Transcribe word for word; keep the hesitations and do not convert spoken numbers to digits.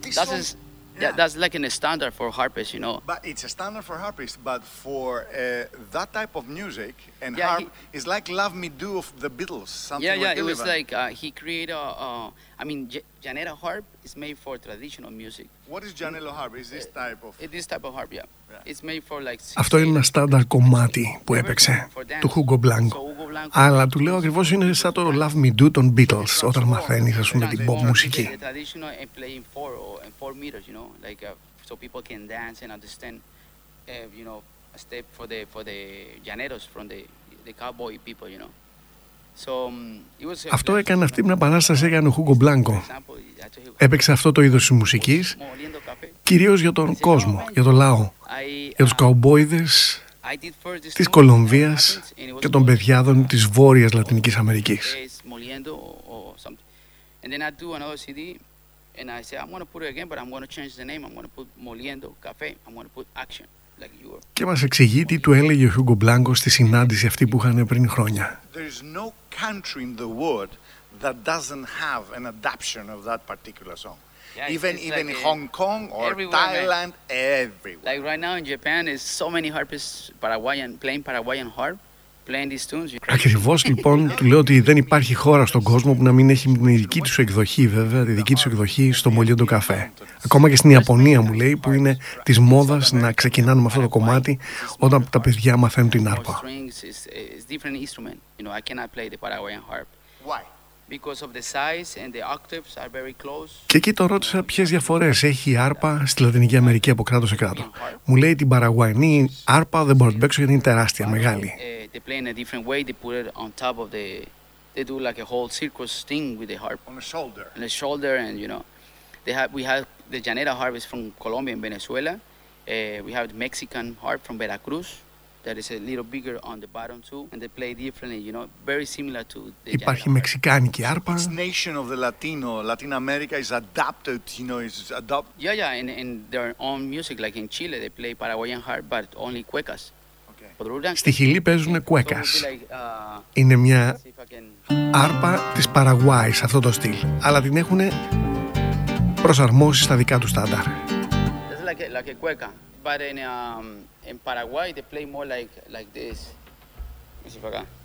That's a, yeah. That's like a standard for harpists, you know. But it's a standard for harpists, but for uh, that type of music and yeah, harp he, is like "Love Me Do" of the Beatles. Something yeah, yeah. like it was Eleven. like uh, he created a. Uh, I mean, J- Janetta harp is made for traditional music. What is Janello harp? Is this type of? It, this type of harp, yeah. yeah. It's made for like. Αυτό είναι ένα στάνταρ κομμάτι που έπαιξε του Hugo Blanco. Αλλά του λέω ακριβώς είναι σαν το Love Me Do των Beatles όταν μαθαίνεις, ας πούμε, την pop μουσική. So people can dance and understand, uh, you know, a step for the for the llaneros from the the cowboy people, you know. So um, it was. Αυτό έκανε αυτή την επανάσταση, έκανε ο Hugo Blanco. Έπαιξε αυτό το είδος της μουσικής, κυρίως για τον κόσμο, για τον λαό, για τους καουμπόιδες της Κολομβίας και των παιδιάδων της Βόρειας Λατινικής Αμερικής. And I said, I'm going to put it again, but I'm going to change the name. I'm going to put Moliendo Café. I'm going to put Action, like you were. Και μας εξηγεί τι του έλεγε ο Hugo Blanco στη συνάντηση αυτή που είχαν πριν χρόνια. There is no country in the world that doesn't have an adaptation of that particular song. Yeah, even it's even like in Hong Kong or Thailand, man. everywhere. Like right now in Japan, there's so many harpists, Paraguayan, playing Paraguayan harp. Ακριβώς, λοιπόν, του λέω ότι δεν υπάρχει χώρα στον κόσμο που να μην έχει την ειδική του εκδοχή, βέβαια, τη δική του εκδοχή στο Moliendo Café. Ακόμα και στην Ιαπωνία, μου λέει, που είναι της μόδας να ξεκινάνε με αυτό το κομμάτι όταν τα παιδιά μαθαίνουν την άρπα. Και εκεί το ρώτησα ποιες διαφορές έχει η άρπα στη Λατινική Αμερική από κράτος σε κράτος. Μου λέει την Παραγουαϊνή άρπα δεν μπορώ να την παίξω γιατί είναι τεράστια, μεγάλη. They play in a different way. They put it on top of the. They do like a whole circus thing with the harp on the shoulder. On the shoulder, and you know, they have. We have the Llanera harp is from Colombia and Venezuela. Uh, we have the Mexican harp from Veracruz. That is a little bigger on the bottom too, and they play differently. You know, very similar to the. Υπάρχει μεξικάνικη άρπα. Each nation of the Latino, Latin America is adapted. You know, is adopted. Yeah, yeah, and in their own music, like in Chile, they play Paraguayan harp, but only cuecas. Στη Χιλή παίζουν κουέκας. Είναι μια άρπα της Παραγουάης αυτό το στυλ, αλλά την έχουν προσαρμόσει στα δικά του στάνταρ. But in, um, in Paraguay they play more like like this.